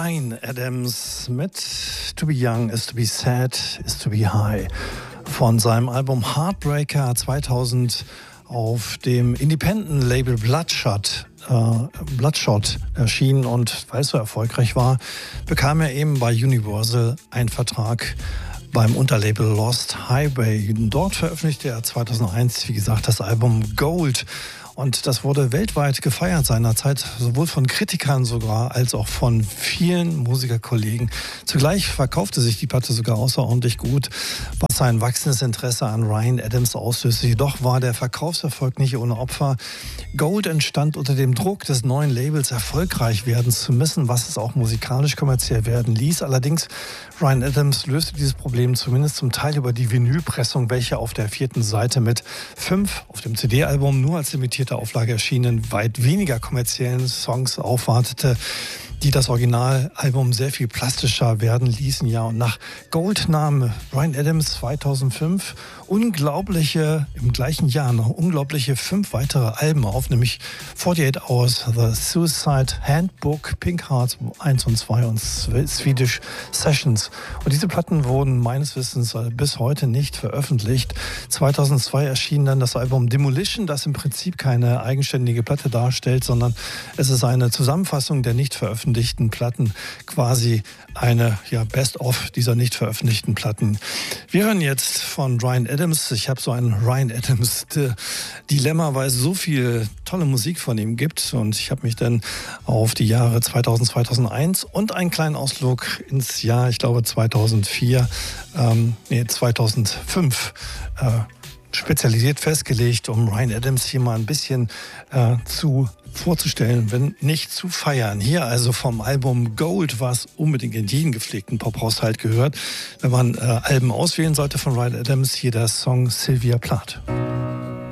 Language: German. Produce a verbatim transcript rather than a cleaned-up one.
Ryan Adams mit To Be Young is to be sad is to be high von seinem Album Heartbreaker zweitausend auf dem Independent-Label Bloodshot, äh, Bloodshot erschienen, und weil es so erfolgreich war, bekam er eben bei Universal einen Vertrag beim Unterlabel Lost Highway. Dort veröffentlichte er zweitausendeins, wie gesagt, das Album Gold. Und das wurde weltweit gefeiert seinerzeit, sowohl von Kritikern sogar als auch von vielen Musikerkollegen. Zugleich verkaufte sich die Platte sogar außerordentlich gut, was ein wachsendes Interesse an Ryan Adams auslöste. Jedoch war der Verkaufserfolg nicht ohne Opfer. Gold entstand unter dem Druck des neuen Labels, erfolgreich werden zu müssen, was es auch musikalisch kommerziell werden ließ. Allerdings, Ryan Adams löste dieses Problem zumindest zum Teil über die Vinylpressung, welche auf der vierten Seite mit fünf auf dem C D-Album nur als limitierte Auflage erschienen, weit weniger kommerziellen Songs aufwartete, die das Originalalbum sehr viel plastischer werden ließen. Ja, und nach Gold nahm Ryan Adams zweitausendfünf unglaubliche, im gleichen Jahr noch unglaubliche fünf weitere Alben auf, nämlich forty-eight Hours, The Suicide Handbook, Pink Hearts eins und zwei und Swedish Sessions. Und diese Platten wurden meines Wissens bis heute nicht veröffentlicht. zweitausendzwei erschien dann das Album Demolition, das im Prinzip keine eigenständige Platte darstellt, sondern es ist eine Zusammenfassung der nicht veröffentlichten Platten, quasi eine ja, Best-of dieser nicht veröffentlichten Platten. Wir hören jetzt von Ryan Adams. Ich habe so ein Ryan Adams Dilemma, weil es so viel tolle Musik von ihm gibt, und ich habe mich dann auf die Jahre zweitausend, zweitausendeins und einen kleinen Ausflug ins Jahr, ich glaube zweitausendvier, ähm, nee, zweitausendfünf äh, spezialisiert festgelegt, um Ryan Adams hier mal ein bisschen äh, zu vorzustellen, wenn nicht zu feiern. Hier also vom Album Gold, was unbedingt in jeden gepflegten Pop-Haushalt gehört, wenn man äh, Alben auswählen sollte von Ryan Adams, hier der Song Sylvia Plath.